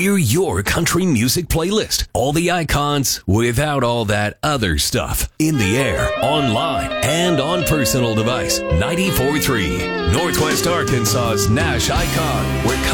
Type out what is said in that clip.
We're your country music playlist. All the icons without all that other stuff. In the air, online, and on personal device. 94.3, Northwest Arkansas's Nash Icon. Where